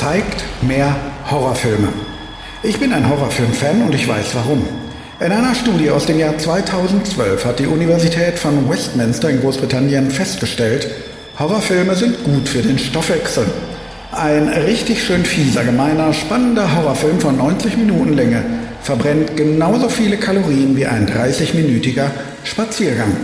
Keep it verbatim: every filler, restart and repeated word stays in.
Zeigt mehr Horrorfilme. Ich bin ein Horrorfilm-Fan und ich weiß warum. In einer Studie aus dem Jahr zweitausendzwölf hat die Universität von Westminster in Großbritannien festgestellt, Horrorfilme sind gut für den Stoffwechsel. Ein richtig schön fieser, gemeiner, spannender Horrorfilm von neunzig Minuten Länge verbrennt genauso viele Kalorien wie ein dreißig-minütiger Spaziergang.